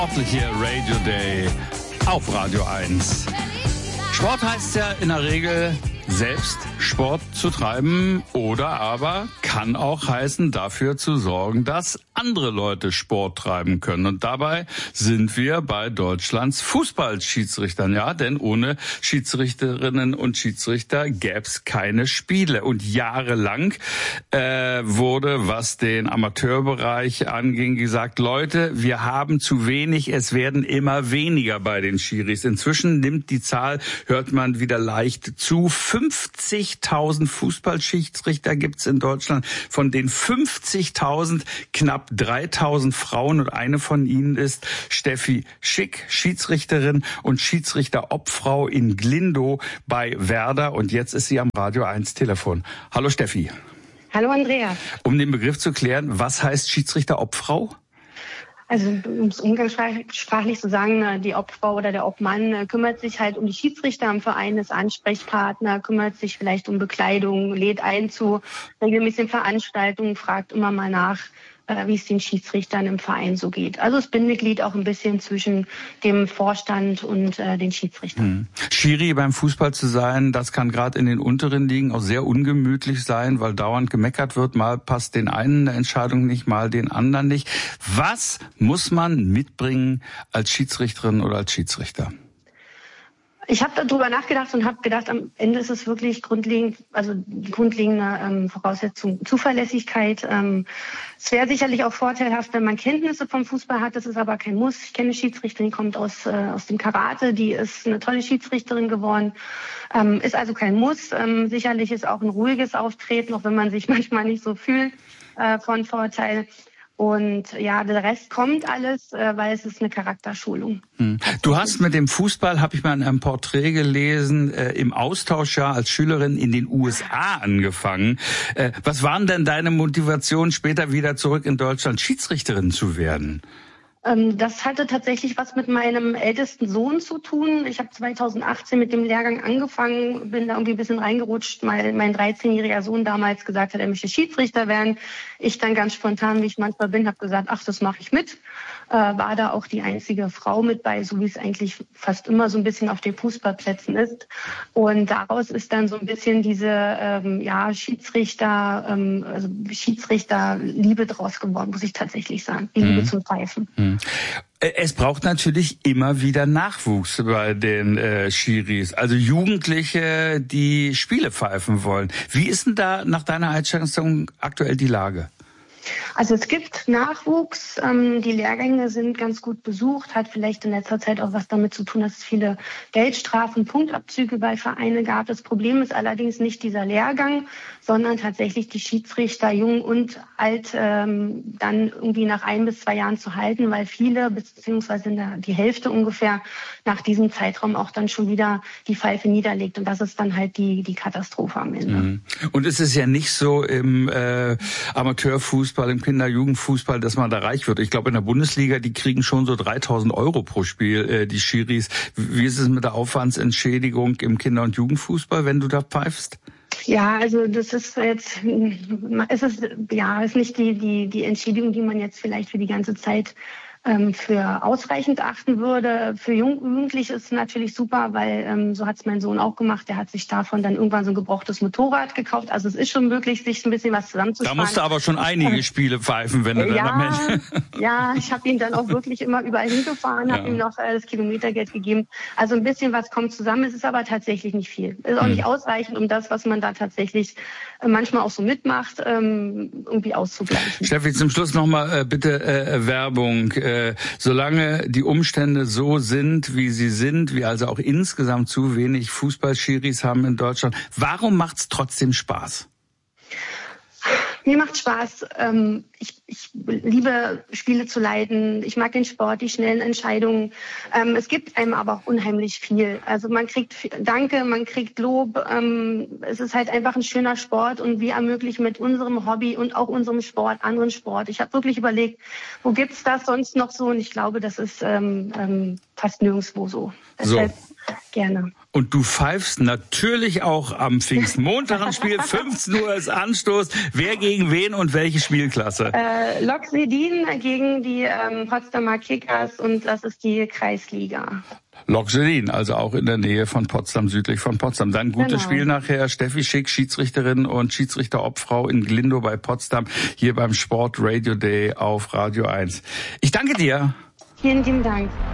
Sportliche Radio Day auf Radio 1. Sport heißt ja in der Regel, selbst Sport zu treiben oder aber kann auch heißen, dafür zu sorgen, dass andere Leute Sport treiben können. Und dabei sind wir bei Deutschlands Fußballschiedsrichtern, ja, denn ohne Schiedsrichterinnen und Schiedsrichter gäb's keine Spiele. Und jahrelang wurde, was den Amateurbereich anging, gesagt, Leute, wir haben zu wenig, es werden immer weniger bei den Schiris. Inzwischen nimmt die Zahl, hört man wieder leicht zu, 50.000 Fußballschiedsrichter gibt's in Deutschland. Von den 50.000 knapp 3.000 Frauen und eine von ihnen ist Steffi Schick, Schiedsrichterin und Schiedsrichter-Obfrau in Glindow bei Werder. Und jetzt ist sie am Radio 1 Telefon. Hallo Steffi. Hallo Andrea. Um den Begriff zu klären, was heißt Schiedsrichter-Obfrau? Also um es umgangssprachlich zu sagen, die Obfrau oder der Obmann kümmert sich halt um die Schiedsrichter im Verein, ist Ansprechpartner, kümmert sich vielleicht um Bekleidung, lädt ein zu regelmäßigen Veranstaltungen, fragt immer mal nach, wie es den Schiedsrichtern im Verein so geht. Also das Bindeglied auch ein bisschen zwischen dem Vorstand und den Schiedsrichtern. Schiri beim Fußball zu sein, das kann gerade in den unteren Ligen auch sehr ungemütlich sein, weil dauernd gemeckert wird. Mal passt den einen eine Entscheidung nicht, mal den anderen nicht. Was muss man mitbringen als Schiedsrichterin oder als Schiedsrichter? Ich habe darüber nachgedacht und habe gedacht, am Ende ist es wirklich grundlegend, also die grundlegende Voraussetzung Zuverlässigkeit. Es wäre sicherlich auch vorteilhaft, wenn man Kenntnisse vom Fußball hat. Das ist aber kein Muss. Ich kenne eine Schiedsrichterin, die kommt aus dem Karate, die ist eine tolle Schiedsrichterin geworden. Ist also kein Muss. Sicherlich ist auch ein ruhiges Auftreten, auch wenn man sich manchmal nicht so fühlt, von Vorteil. Und ja, der Rest kommt alles, weil es ist eine Charakterschulung. Du hast mit dem Fußball, habe ich mal in einem Porträt gelesen, im Austauschjahr als Schülerin in den USA angefangen. Was waren denn deine Motivationen, später wieder zurück in Deutschland Schiedsrichterin zu werden? Das hatte tatsächlich was mit meinem ältesten Sohn zu tun. Ich habe 2018 mit dem Lehrgang angefangen, bin da irgendwie ein bisschen reingerutscht, weil mein 13-jähriger Sohn damals gesagt hat, er möchte Schiedsrichter werden. Ich dann ganz spontan, wie ich manchmal bin, habe gesagt, ach, das mache ich mit. War da auch die einzige Frau mit bei, so wie es eigentlich fast immer so ein bisschen auf den Fußballplätzen ist. Und daraus ist dann so ein bisschen diese Schiedsrichter-Liebe draus geworden, muss ich tatsächlich sagen. Die Liebe zum Pfeifen. Es braucht natürlich immer wieder Nachwuchs bei den Schiris, also Jugendliche, die Spiele pfeifen wollen. Wie ist denn da nach deiner Einschätzung aktuell die Lage? Also es gibt Nachwuchs, die Lehrgänge sind ganz gut besucht, hat vielleicht in letzter Zeit auch was damit zu tun, dass es viele Geldstrafen, Punktabzüge bei Vereinen gab. Das Problem ist allerdings nicht dieser Lehrgang, sondern tatsächlich die Schiedsrichter, jung und alt, dann irgendwie nach 1 bis 2 Jahren zu halten, weil viele, beziehungsweise die Hälfte ungefähr, nach diesem Zeitraum auch dann schon wieder die Pfeife niederlegt. Und das ist dann halt die Katastrophe am Ende. Und es ist ja nicht so im Amateurfußball, im Kinder-Jugendfußball, dass man da reich wird. Ich glaube, in der Bundesliga, die kriegen schon so 3.000 Euro pro Spiel, die Schiris. Wie ist es mit der Aufwandsentschädigung im Kinder- und Jugendfußball, wenn du da pfeifst? Ja, also das ist jetzt, ist nicht die Entschädigung, die man jetzt vielleicht für die ganze Zeit für ausreichend achten würde. Für Jugendliche ist es natürlich super, weil so hat es mein Sohn auch gemacht. Der hat sich davon dann irgendwann so ein gebrauchtes Motorrad gekauft. Also es ist schon möglich, sich ein bisschen was zusammenzusparen. Da musst du aber schon einige Spiele pfeifen, wenn du dann am Ende... Ja, ich habe ihn dann auch wirklich immer überall hingefahren, habe ihm noch das Kilometergeld gegeben. Also ein bisschen was kommt zusammen. Es ist aber tatsächlich nicht viel. Es ist auch nicht ausreichend, um das, was man da tatsächlich manchmal auch so mitmacht, irgendwie auszugleichen. Steffi, zum Schluss nochmal bitte Werbung. Solange die Umstände so sind, wie sie sind, wir also auch insgesamt zu wenig Fußballschiris haben in Deutschland, warum macht's trotzdem Spaß? Mir macht Spaß. Ich liebe Spiele zu leiten. Ich mag den Sport, die schnellen Entscheidungen. Es gibt einem aber auch unheimlich viel. Also man kriegt Danke, man kriegt Lob. Es ist halt einfach ein schöner Sport und wir ermöglichen mit unserem Hobby und auch unserem Sport anderen Sport. Ich habe wirklich überlegt, wo gibt's das sonst noch so? Und ich glaube, das ist fast nirgendwo so. Deshalb gerne. Und du pfeifst natürlich auch am Pfingstmontag ein Spiel. 15 Uhr ist Anstoß. Wer gegen wen und welche Spielklasse? Lok Sedin gegen die Potsdamer Kickers und das ist die Kreisliga. Lok Sedin, also auch in der Nähe von Potsdam, südlich von Potsdam. Dann gutes Spiel nachher. Steffi Schick, Schiedsrichterin und Schiedsrichterobfrau in Glindow bei Potsdam, hier beim Sport Radio Day auf Radio 1. Ich danke dir. Vielen lieben Dank.